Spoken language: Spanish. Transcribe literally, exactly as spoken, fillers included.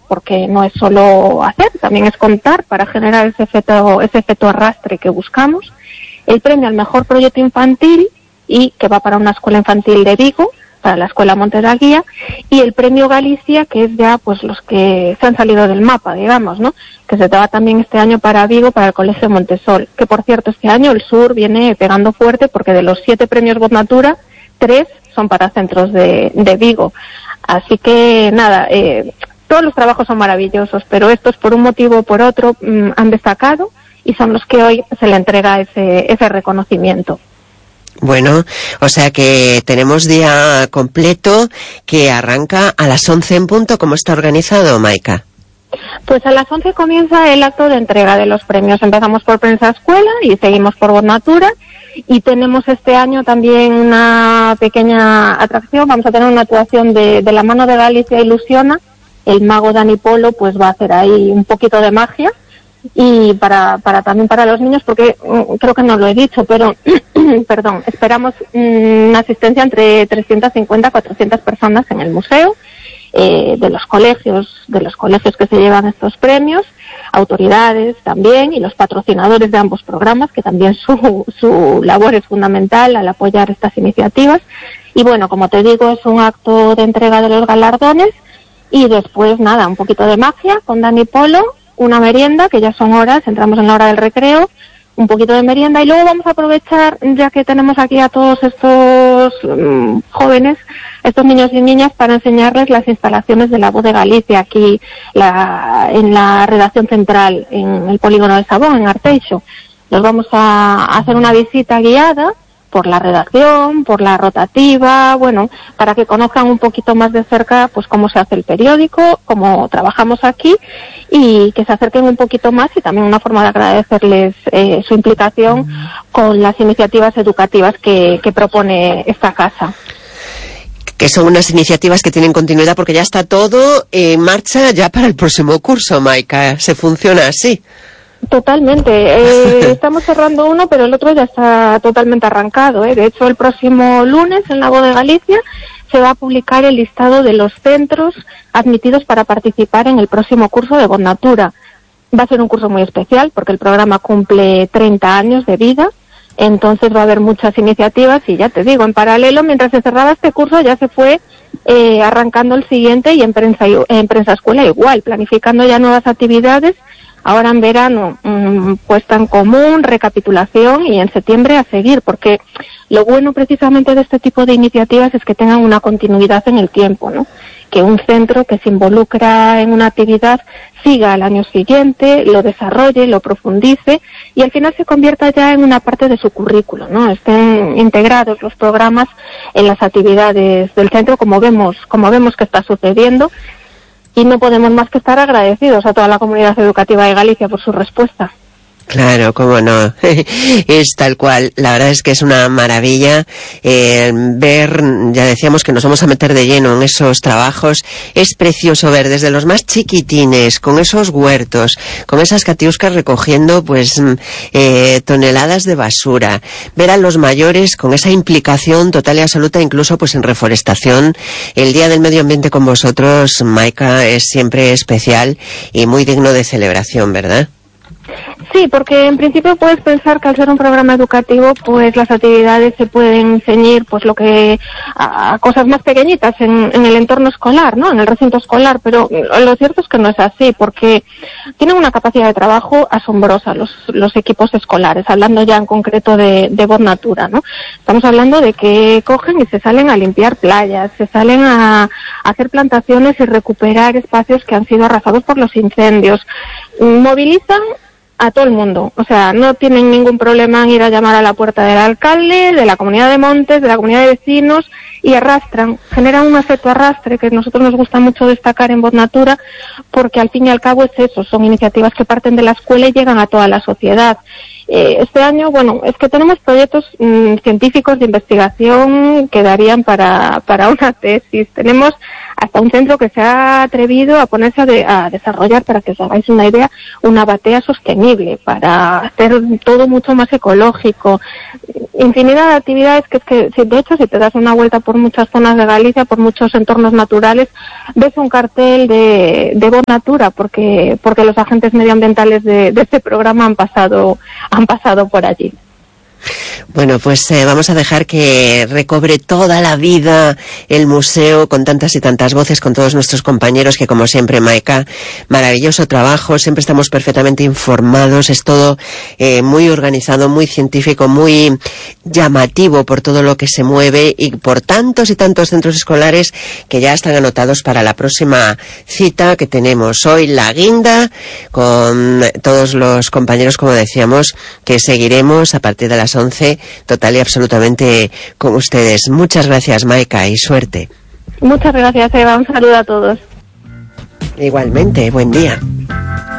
porque no es solo hacer, también es contar para generar ese efecto, ese efecto arrastre que buscamos. El premio al mejor proyecto infantil, y que va para una escuela infantil de Vigo, para la Escuela Monte da Guía, y el premio Galicia, que es ya pues los que se han salido del mapa, digamos, ¿no? Que se te va también este año para Vigo, para el Colegio Montesol, que por cierto este año el sur viene pegando fuerte, porque de los siete premios Botnatura, tres son para centros de, de Vigo. Así que nada, eh, todos los trabajos son maravillosos, pero estos por un motivo o por otro mmm, han destacado y son los que hoy se le entrega ese, ese reconocimiento. Bueno, o sea que tenemos día completo que arranca a las once en punto. ¿Cómo está organizado, Maika? Pues a las once comienza el acto de entrega de los premios. Empezamos por Prensa Escuela y seguimos por Botnatura, y tenemos este año también una pequeña atracción. Vamos a tener una actuación de, de la mano de Galicia Ilusiona. El mago Dani Polo pues va a hacer ahí un poquito de magia, y para, para también para los niños, porque mm, creo que no lo he dicho, pero perdón, esperamos mm, una asistencia entre trescientas cincuenta a cuatrocientas personas en el museo, eh, de los colegios, de los colegios que se llevan estos premios, autoridades también, y los patrocinadores de ambos programas, que también su, su labor es fundamental al apoyar estas iniciativas. Y bueno, como te digo, es un acto de entrega de los galardones, y después nada, un poquito de magia con Dani Polo, una merienda, que ya son horas, entramos en la hora del recreo, un poquito de merienda, y luego vamos a aprovechar, ya que tenemos aquí a todos estos um, jóvenes, estos niños y niñas, para enseñarles las instalaciones de La Voz de Galicia aquí la, en la redacción central, en el polígono de Sabón, en Arteixo. Les vamos a hacer una visita guiada por la redacción, por la rotativa, bueno, para que conozcan un poquito más de cerca pues cómo se hace el periódico, cómo trabajamos aquí, y que se acerquen un poquito más, y también una forma de agradecerles eh, su implicación con las iniciativas educativas que, que propone esta casa. Que son unas iniciativas que tienen continuidad, porque ya está todo en marcha ya para el próximo curso, Maika. ¿Se funciona así? Totalmente. Eh, estamos cerrando uno, pero el otro ya está totalmente arrancado, ¿eh? De hecho, el próximo lunes en La Voz de Galicia se va a publicar el listado de los centros admitidos para participar en el próximo curso de Botnatura. Va a ser un curso muy especial porque el programa cumple treinta años de vida, entonces va a haber muchas iniciativas, y ya te digo, en paralelo, mientras se cerraba este curso, ya se fue eh, arrancando el siguiente, y en prensa, en prensa escuela igual, planificando ya nuevas actividades. Ahora en verano, mmm, puesta en común, recapitulación, y en septiembre a seguir, porque lo bueno precisamente de este tipo de iniciativas es que tengan una continuidad en el tiempo, ¿no? Que un centro que se involucra en una actividad siga al año siguiente, lo desarrolle, lo profundice, y al final se convierta ya en una parte de su currículo, ¿no? Estén integrados los programas en las actividades del centro, como vemos, como vemos que está sucediendo. Y no podemos más que estar agradecidos a toda la comunidad educativa de Galicia por su respuesta. Claro, cómo no, es tal cual. La verdad es que es una maravilla eh, ver, ya decíamos que nos vamos a meter de lleno en esos trabajos. Es precioso ver desde los más chiquitines, con esos huertos, con esas catiuscas recogiendo pues eh, toneladas de basura, ver a los mayores con esa implicación total y absoluta, incluso pues en reforestación. El Día del Medio Ambiente con vosotros, Maika, es siempre especial y muy digno de celebración, ¿verdad? Sí, porque en principio puedes pensar que al ser un programa educativo, pues las actividades se pueden ceñir, pues lo que a, a cosas más pequeñitas en, en el entorno escolar, ¿no? En el recinto escolar, pero lo cierto es que no es así, porque tienen una capacidad de trabajo asombrosa los, los equipos escolares, hablando ya en concreto de, de Botnatura, ¿no? Estamos hablando de que cogen y se salen a limpiar playas, se salen a, a hacer plantaciones y recuperar espacios que han sido arrasados por los incendios, movilizan a todo el mundo, o sea, no tienen ningún problema en ir a llamar a la puerta del alcalde, de la comunidad de Montes, de la comunidad de vecinos, y arrastran, generan un efecto arrastre que a nosotros nos gusta mucho destacar en Botnatura, porque al fin y al cabo es eso, son iniciativas que parten de la escuela y llegan a toda la sociedad. Eh, este año, bueno, es que tenemos proyectos mmm, científicos de investigación que darían para, para una tesis. Tenemos hasta un centro que se ha atrevido a ponerse a, de, a desarrollar, para que os hagáis una idea, una batea sostenible, para hacer todo mucho más ecológico. Infinidad de actividades que, es que si, de hecho, si te das una vuelta por muchas zonas de Galicia, por muchos entornos naturales, ves un cartel de, de Bon Natura, porque, porque los agentes medioambientales de, de este programa han pasado, han pasado por allí. Bueno, pues eh, vamos a dejar que recobre toda la vida el museo con tantas y tantas voces, con todos nuestros compañeros, que como siempre, Maika, maravilloso trabajo, siempre estamos perfectamente informados, es todo eh, muy organizado, muy científico, muy llamativo por todo lo que se mueve y por tantos y tantos centros escolares que ya están anotados para la próxima cita que tenemos hoy, la guinda, con todos los compañeros, como decíamos, que seguiremos a partir de las once, total y absolutamente con ustedes. Muchas gracias, Maika, y suerte. Muchas gracias, Eva. Un saludo a todos. Igualmente, buen día.